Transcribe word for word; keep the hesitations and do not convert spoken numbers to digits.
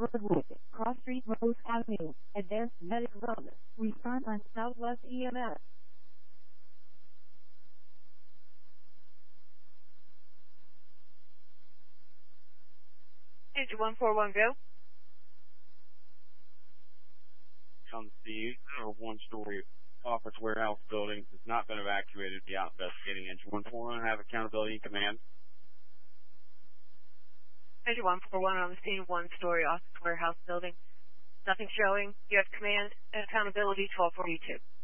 Birdwood, Cross Street, Rose Avenue, Advanced Medical Wellness. Respond on Southwest E M S. Engine one four one, go. Comes the one-story office warehouse building has not been evacuated. Be out investigating. Engine one four one, have accountability and command. Engine one four one on the scene, one-story office warehouse building. Nothing showing. You have command and accountability twelve forty-two.